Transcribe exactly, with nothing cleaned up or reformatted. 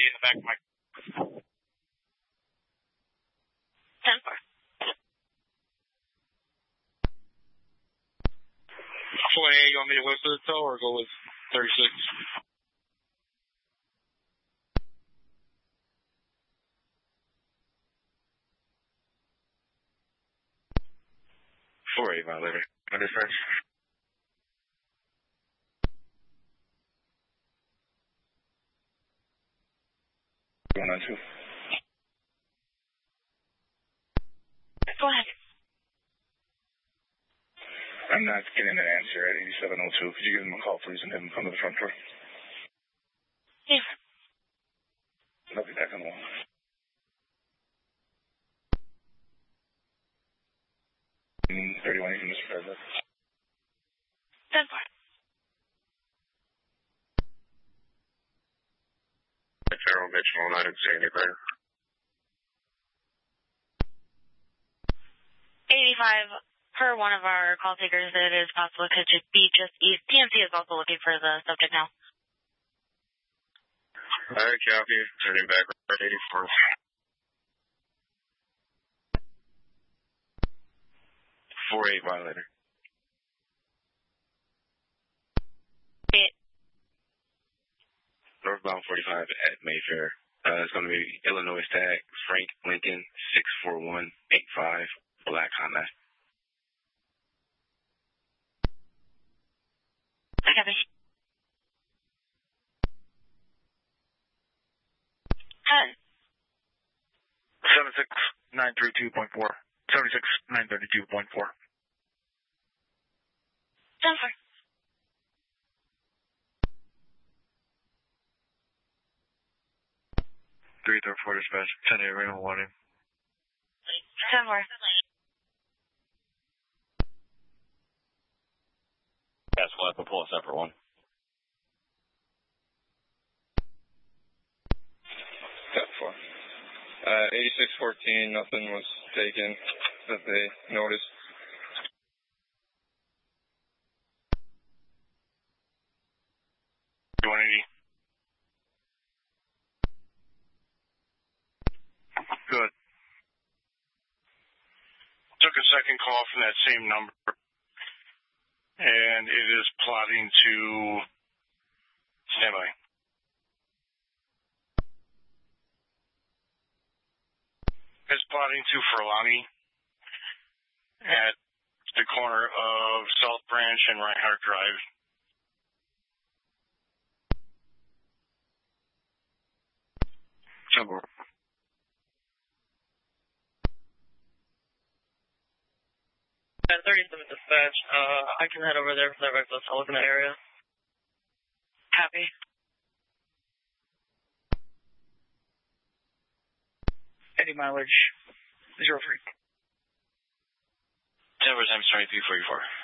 in the back of my... ten four. four A, you want me to whistle it though, or go with thirty-six? four A, violator. Under search. one nine two. Go ahead. I'm not getting an answer at eighty-seven oh two. Could you give him a call, please, and have him come to the front door? Yes. I'll be back on the line. thirty-one, you can Mister President. ten four. General Mitchell, I didn't say anything. eighty-five, per one of our call takers, it is possible it could be just east. P M C is also looking for the subject now. Alright, copy. Turning back at eighty-four. four eight, violator. eight. Northbound forty-five at Mayfair. Uh, it's going to be Illinois tag, Frank Lincoln, six four one eight five, Black Honda. I copy. Hi. seventy-six nine thirty-two point four. seventy-six nine thirty-two point four. ten four. three thirty four dispatch, ten A, Raymond Warning. ten four. Yes, we'll have to pull a separate one. ten four. Uh, eighty-six fourteen, nothing was taken that they noticed. one eighty. Good. Took a second call from that same number, and it is plotting to standby. It's plotting to Furlani at the corner of South Branch and Reinhardt Drive. Trouble. ten thirty-seven dispatch, uh, I can head over there for that reckless. I'll look in the area. Copy. Any mileage, zero three. Ten times twenty-three forty-four.